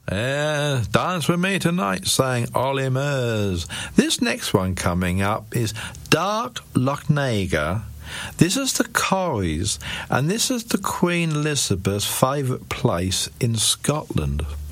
Dance With Me Tonight, sang Ollie Murs. This next one coming up is Dark Lochnagar. This is the Corries, and this is the Queen Elizabeth's favourite place in Scotland.